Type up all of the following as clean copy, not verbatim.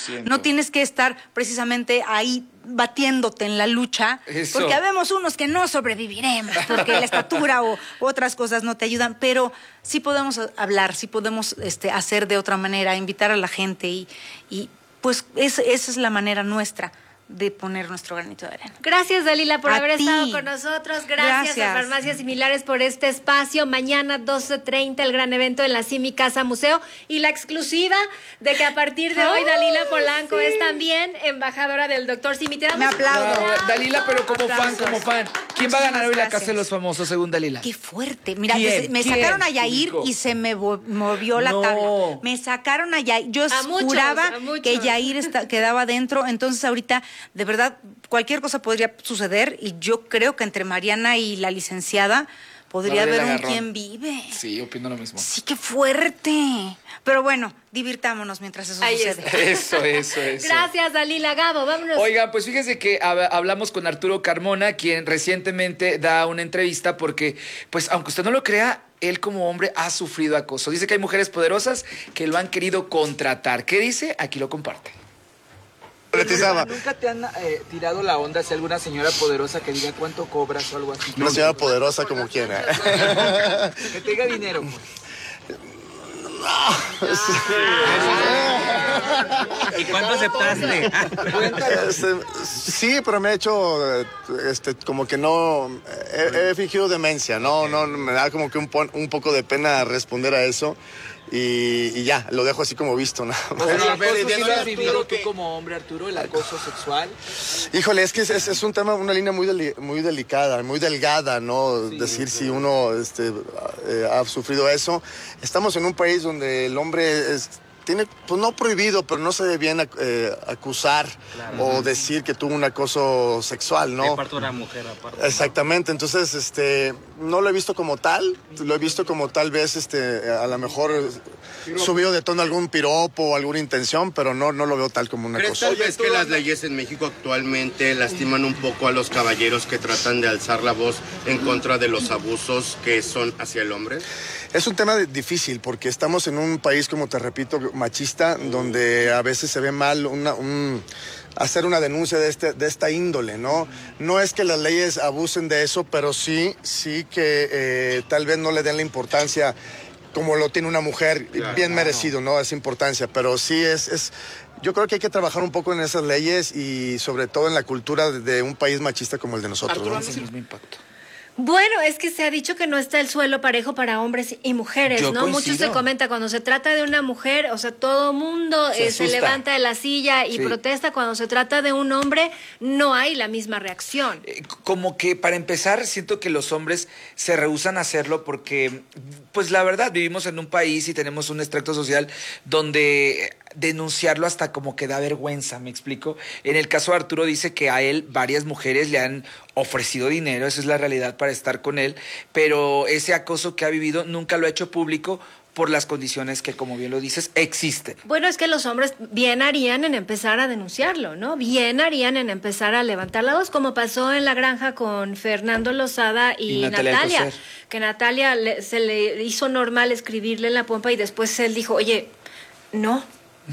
100%. No tienes que estar precisamente ahí batiéndote en la lucha, porque habemos unos que no sobreviviremos, porque la estatura o otras cosas no te ayudan, pero sí podemos hablar, sí podemos hacer de otra manera, invitar a la gente y pues esa es la manera nuestra de poner nuestro granito de arena. Gracias, Dalila, por haber ti. estado con nosotros. Gracias a Farmacias Similares por este espacio. Mañana 12:30 el gran evento en la CIMI Casa Museo y la exclusiva de que a partir de hoy Dalila Polanco es también embajadora del Dr. Simi. Me aplaudo. Dalila, pero como fan. ¿Quién va a ganar hoy la Casa de los Famosos según Dalila? Qué fuerte. Mira, me ¿Quién? sacaron a Yair y se me movió la tabla. Me sacaron a Yair. Yo juraba que Yair quedaba dentro. Entonces ahorita, de verdad, cualquier cosa podría suceder y yo creo que entre Mariana y la licenciada podría haber un quién vive. Sí, opino lo mismo. Sí, qué fuerte. Pero bueno, divirtámonos mientras eso sucede. Eso. Gracias, Dalila. Gabo, vámonos. Oigan, pues fíjense que hablamos con Arturo Carmona, quien recientemente da una entrevista porque, pues, aunque usted no lo crea, él como hombre ha sufrido acoso. Dice que hay mujeres poderosas que lo han querido contratar. ¿Qué dice? Aquí lo comparte. ¿Nunca te han tirado la onda si alguna señora poderosa que diga cuánto cobras o algo así? Una señora poderosa como quiera. Que te diga dinero. ¿Y cuánto aceptaste? Sí, pero me ha hecho como que no he fingido demencia, no me da como que un poco de pena responder a eso. Y ya, lo dejo así como visto, ¿no? ¿El acoso sí lo has vivido tú como hombre, Arturo, el acoso sexual? Híjole, es que es un tema, una línea muy delicada, muy delgada, ¿no? Sí, decir si uno ha sufrido eso. Estamos en un país donde el hombre tiene, pues no prohibido, pero no se debe bien acusar o decir que tuvo un acoso sexual, ¿no? De parte de una mujer, aparte. Exactamente, entonces no lo he visto como tal, lo he visto como tal vez a lo mejor subido de tono algún piropo o alguna intención, pero no lo veo tal como una cosa. ¿Crees tal vez que las leyes en México actualmente lastiman un poco a los caballeros que tratan de alzar la voz en contra de los abusos que son hacia el hombre? Es un tema difícil porque estamos en un país, como te repito, machista, donde a veces se ve mal hacer una denuncia de esta índole, ¿no? No es que las leyes abusen de eso, pero sí que tal vez no le den la importancia como lo tiene una mujer, bien merecido, ¿no? Esa importancia, pero sí yo creo que hay que trabajar un poco en esas leyes y sobre todo en la cultura de un país machista como el de nosotros. Arturo, ¿no? es el mismo impacto. Bueno, es que se ha dicho que no está el suelo parejo para hombres y mujeres, Yo ¿no? coincido. Mucho se comenta cuando se trata de una mujer, o sea, todo mundo se levanta de la silla y protesta. Cuando se trata de un hombre, no hay la misma reacción. Como que para empezar, siento que los hombres se rehúsan a hacerlo porque, pues la verdad, vivimos en un país y tenemos un extracto social donde denunciarlo hasta como que da vergüenza, ¿me explico? En el caso de Arturo dice que a él varias mujeres le han ofrecido dinero, esa es la realidad para estar con él, pero ese acoso que ha vivido nunca lo ha hecho público por las condiciones que, como bien lo dices, existen. Bueno, es que los hombres bien harían en empezar a denunciarlo, ¿no? Bien harían en empezar a levantar la voz, como pasó en La Granja con Fernando Lozada y Natalia, que Natalia se le hizo normal escribirle en la pompa y después él dijo, oye, no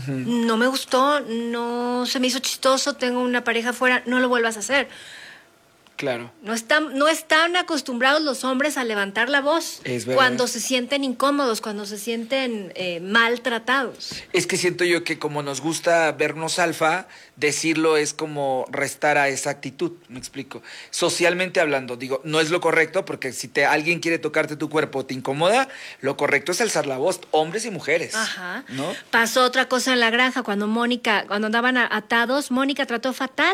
me gustó, no se me hizo chistoso, tengo una pareja afuera, no lo vuelvas a hacer. Claro. No están acostumbrados los hombres a levantar la voz cuando se sienten incómodos, cuando se sienten maltratados. Es que siento yo que como nos gusta vernos alfa, decirlo es como restar a esa actitud, me explico. Socialmente hablando, digo, no es lo correcto porque si alguien quiere tocarte tu cuerpo, te incomoda, lo correcto es alzar la voz, hombres y mujeres. Ajá. ¿No? Pasó otra cosa en La Granja, cuando andaban atados, Mónica trató fatal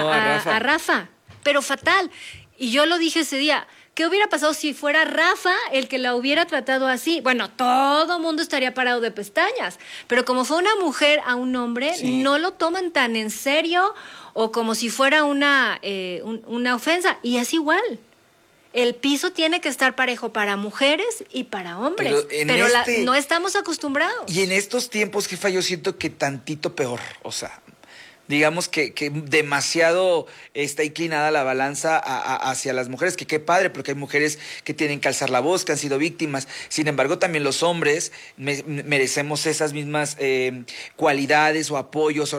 a Rafa. Pero fatal. Y yo lo dije ese día, ¿qué hubiera pasado si fuera Rafa el que la hubiera tratado así? Bueno, todo mundo estaría parado de pestañas. Pero como fue una mujer a un hombre, no lo toman tan en serio o como si fuera una ofensa. Y es igual. El piso tiene que estar parejo para mujeres y para hombres. Pero no estamos acostumbrados. Y en estos tiempos, jefa, yo siento que tantito peor, o sea... Digamos que demasiado está inclinada la balanza hacia las mujeres, que qué padre, porque hay mujeres que tienen que alzar la voz, que han sido víctimas. Sin embargo, también los hombres merecemos esas mismas cualidades o apoyos o